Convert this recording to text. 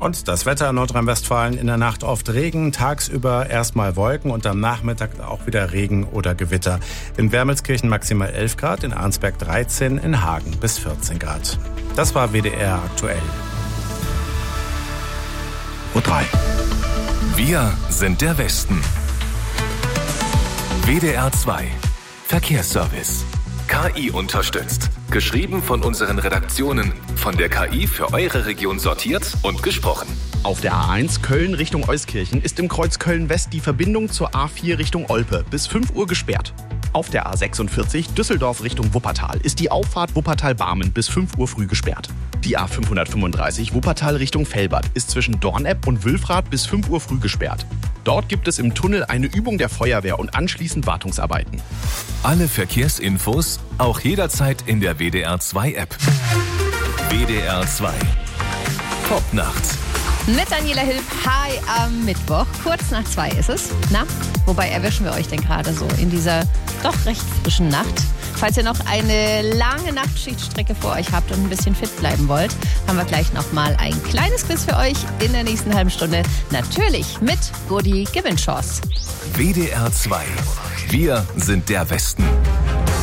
Und das Wetter in Nordrhein-Westfalen: in der Nacht oft Regen, tagsüber erstmal Wolken und am Nachmittag auch wieder Regen oder Gewitter. In Wermelskirchen maximal 11 Grad, in Arnsberg 13, in Hagen bis 14 Grad. Das war WDR aktuell. U3. Wir sind der Westen. WDR 2. Verkehrsservice. KI unterstützt. Geschrieben von unseren Redaktionen. Von der KI für eure Region sortiert und gesprochen. Auf der A1 Köln Richtung Euskirchen ist im Kreuz Köln-West die Verbindung zur A4 Richtung Olpe bis 5 Uhr gesperrt. Auf der A46 Düsseldorf Richtung Wuppertal ist die Auffahrt Wuppertal-Barmen bis 5 Uhr früh gesperrt. Die A535 Wuppertal Richtung Velbert ist zwischen Dornepp und Wülfrath bis 5 Uhr früh gesperrt. Dort gibt es im Tunnel eine Übung der Feuerwehr und anschließend Wartungsarbeiten. Alle Verkehrsinfos auch jederzeit in der WDR 2 App. WDR 2. Top-Nacht. Mit Daniela Hilb, hi am Mittwoch. Kurz nach 2 ist es. Na, wobei erwischen wir euch denn gerade so in dieser doch recht frischen Nacht? Falls ihr noch eine lange Nachtschichtstrecke vor euch habt und ein bisschen fit bleiben wollt, haben wir gleich nochmal ein kleines Quiz für euch in der nächsten halben Stunde. Natürlich mit Goodie Gewinnchance. WDR 2. Wir sind der Westen.